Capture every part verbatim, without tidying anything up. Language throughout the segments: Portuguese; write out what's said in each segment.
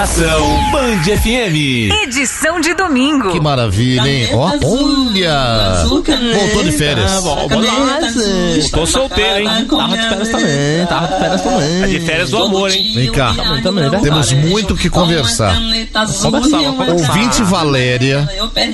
Estação Band F M. Edição de domingo. Que maravilha, hein? Ó, olha! Voltou de férias. Tô solteiro, hein? Tava de férias também, tava de férias também. Tá de férias do amor, hein? Vem cá. Também, também, verdade. Temos muito o que conversar. Conversar, vamos conversar. Ouvinte Valéria,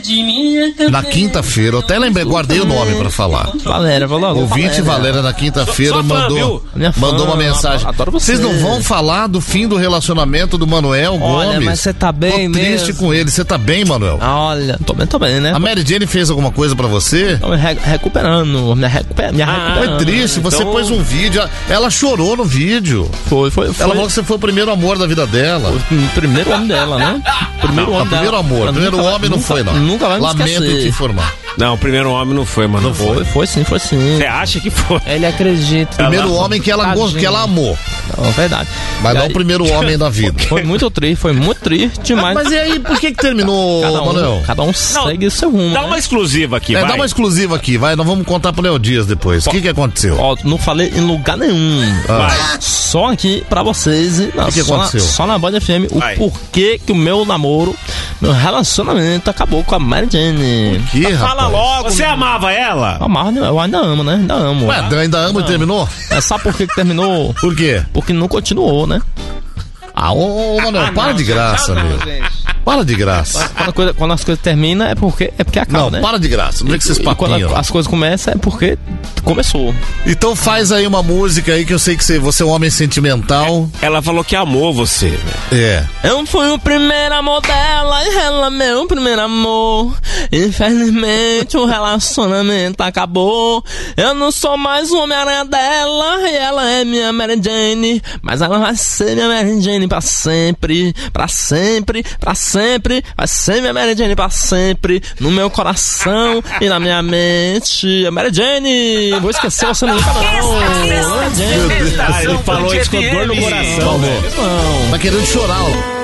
na quinta-feira, eu até lembrei, guardei o nome pra falar. Valéria, vou logo. Ouvinte Valéria, na quinta-feira, Sou- sou fã, mandou, Minha fã, mandou uma mensagem. adoro você. Vocês não vão falar do fim do relacionamento do Manuel Olha, Gomes? mas você tá bem Tô triste mesmo. com ele. Você tá bem, Manuel? Olha, tô bem, tô bem, né? A Mary Jane fez alguma coisa pra você? Tô me re- recuperando, me, recuper, me Ah, recuperando. Foi triste, você então- pôs um vídeo, ela chorou no vídeo. Foi, foi, foi. Ela falou que você foi o primeiro amor da vida dela. O primeiro homem dela, né? Primeiro Não, homem primeiro dela. amor, Ela primeiro nunca vai- homem não nunca- foi, não. Nunca vai me Lamento esquecer. te informar. Não, o primeiro homem não foi, mano. Não Foi, foi. foi sim, foi sim. Você acha que foi? Ele acredita. Primeiro homem que ela, gost- que ela amou, Não, verdade. mas E não aí, o primeiro homem da vida. Foi muito triste, foi muito triste, mas, Mas e aí, por que que terminou, cada, Manuel? um, cada um segue o seu rumo. Dá né? uma exclusiva aqui, É, vai. dá uma exclusiva aqui, vai, nós vamos contar pro Léo Dias depois. O que que aconteceu? Ó, não falei em lugar nenhum. Vai. Só aqui pra vocês, e na, que que só, na, aconteceu? só na Band F M, o Vai. porquê que o meu namoro, meu relacionamento acabou com a Mary Jane. Que, rapaz? Fala logo. Você amava ela? Eu amava, eu ainda amo, né? Ainda amo. Ué, ainda ama e terminou? É, sabe por que que terminou? Por quê? Porque não continuou, né? Ah, ô, ô Manuel, para de graça, meu. Para de graça. Quando, a coisa- quando as coisas terminam é porque, é porque acaba, Não, né? para de graça. Não vem com esses E quando papinhos. a- as coisas começam é porque começou. Então faz aí uma música aí que eu sei que você, você é um homem sentimental. Ela falou que amou você, velho. É. Eu fui o primeiro amor dela e ela meu primeiro amor. Infelizmente o relacionamento acabou. Eu não sou mais o Homem-Aranha dela e ela é minha Mary Jane. Mas ela vai ser minha Mary Jane pra sempre, pra sempre, pra sempre. Vai ser minha Mary Jane pra sempre. No meu coração e na minha mente. A Mary Jane, vou esquecer você nunca não. Mary Jane. Ah, ele falou isso com dor no coração, velho. Não. Tá querendo chorar, ó.